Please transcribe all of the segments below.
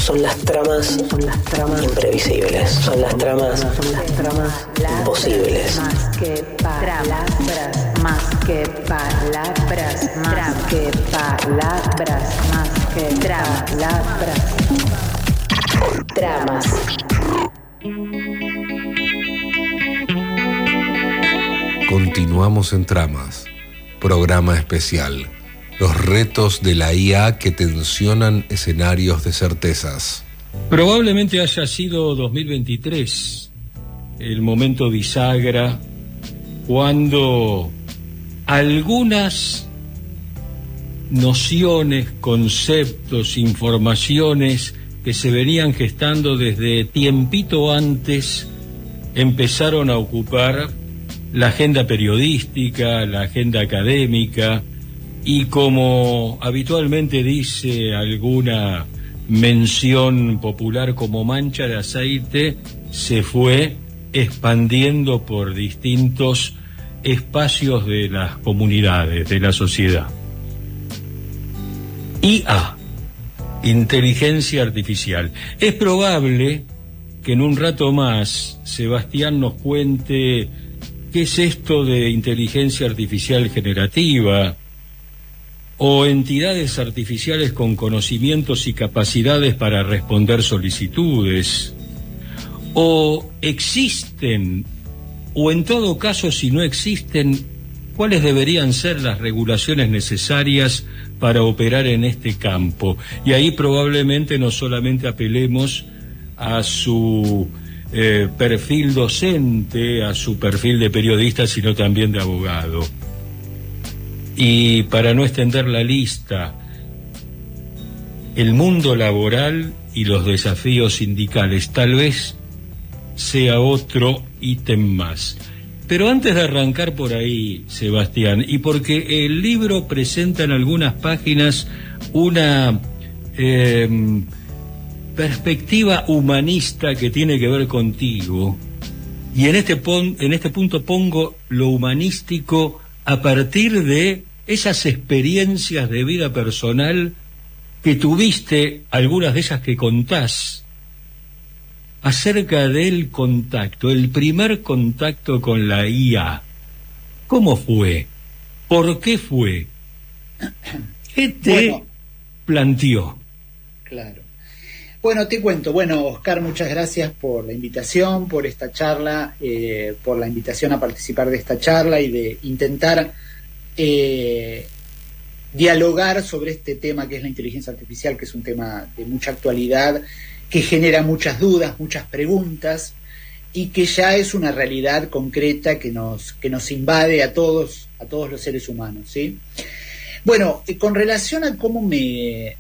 Son las tramas imprevisibles. Son las tramas imposibles. Más que palabras, más que palabras, más que palabras, más que palabras. Tramas. Continuamos en Tramas, programa especial. Los retos de la IA que tensionan escenarios de certezas. Probablemente haya sido 2023, el momento bisagra, cuando algunas nociones, conceptos, informaciones que se venían gestando desde tiempito antes empezaron a ocupar la agenda periodística, la agenda académica, y como habitualmente dice alguna mención popular, como mancha de aceite, se fue expandiendo por distintos espacios de las comunidades, de la sociedad. IA, inteligencia artificial. Es probable que en un rato más Sebastián nos cuente qué es esto de inteligencia artificial generativa, o entidades artificiales con conocimientos y capacidades para responder solicitudes, o existen, o en todo caso, si no existen, ¿cuáles deberían ser las regulaciones necesarias para operar en este campo? Y ahí probablemente no solamente apelemos a su perfil docente, a su perfil de periodista, sino también de abogado. Y para no extender la lista, el mundo laboral y los desafíos sindicales, tal vez sea otro ítem más. Pero antes de arrancar por ahí, Sebastián, y porque el libro presenta en algunas páginas una perspectiva humanista que tiene que ver contigo, y en este punto pongo lo humanístico a partir de esas experiencias de vida personal que tuviste, algunas de ellas que contás, acerca del contacto, el primer contacto con la IA. ¿Cómo fue? ¿Por qué fue? ¿Qué te planteó? Claro. Bueno, te cuento. Bueno, Oscar, muchas gracias por la invitación, por esta charla, por la invitación a participar de esta charla y de intentar dialogar sobre este tema que es la inteligencia artificial, que es un tema de mucha actualidad, que genera muchas dudas, muchas preguntas, y que ya es una realidad concreta que nos invade a todos los seres humanos, ¿sí? Bueno, con relación a cómo me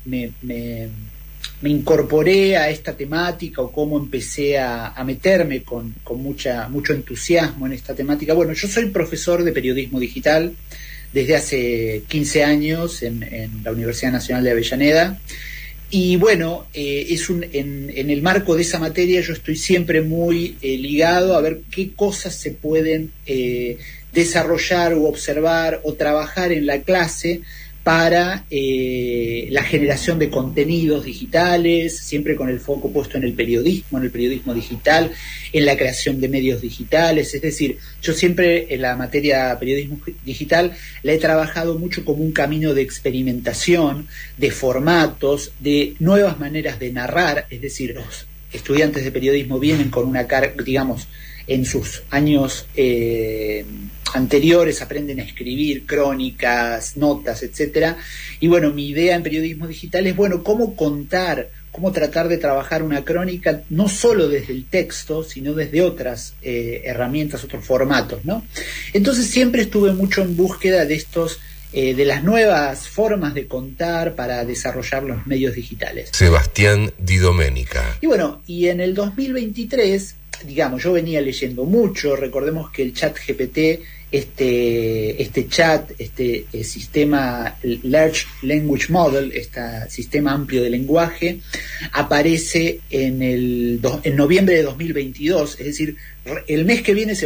incorporé a esta temática, o cómo empecé a meterme con mucho entusiasmo en esta temática. Bueno, yo soy profesor de periodismo digital desde hace 15 años en la Universidad Nacional de Avellaneda, y bueno, en el marco de esa materia yo estoy siempre muy ligado a ver qué cosas se pueden desarrollar u observar o trabajar en la clase para la generación de contenidos digitales, siempre con el foco puesto en el periodismo digital, en la creación de medios digitales. Es decir, yo siempre en la materia periodismo digital la he trabajado mucho como un camino de experimentación, de formatos, de nuevas maneras de narrar. Es decir, los estudiantes de periodismo vienen con una carga, digamos, en sus años anteriores aprenden a escribir crónicas, notas, etcétera. Y bueno, mi idea en periodismo digital es, bueno, cómo tratar de trabajar una crónica no solo desde el texto, sino desde otras herramientas, otros formatos, ¿no? Entonces siempre estuve mucho en búsqueda de de las nuevas formas de contar para desarrollar los medios digitales. Sebastián Di Domenica. Y bueno, y en el 2023, digamos, yo venía leyendo mucho. Recordemos que el ChatGPT, este sistema Large Language Model, este sistema amplio de lenguaje, aparece en noviembre de 2022, es decir, el mes que viene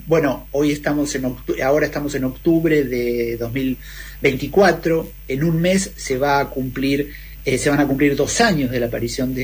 ahora estamos en octubre de 2024, en un mes se van a cumplir 2 años de la aparición de